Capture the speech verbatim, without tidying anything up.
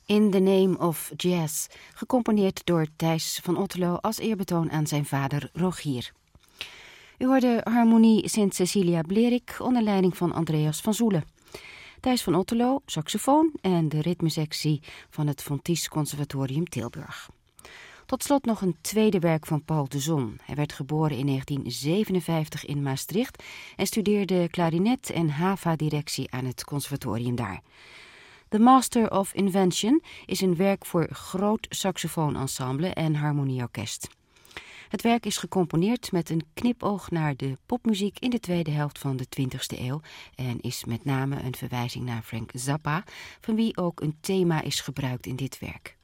In the Name of Jazz, gecomponeerd door Thijs van Otterlo als eerbetoon aan zijn vader Rogier. U hoorde harmonie Sint Cecilia Blerik onder leiding van Andreas van Zoelen. Thijs van Otterlo, saxofoon en de ritmesectie van het Fontys Conservatorium Tilburg. Tot slot nog een tweede werk van Paul de Zon. Hij werd geboren in negentien zevenenvijftig in Maastricht en studeerde klarinet en hava-directie aan het conservatorium daar. The Master of Invention is een werk voor groot saxofoonensemble en harmonieorkest. Het werk is gecomponeerd met een knipoog naar de popmuziek in de tweede helft van de twintigste eeuw en is met name een verwijzing naar Frank Zappa, van wie ook een thema is gebruikt in dit werk.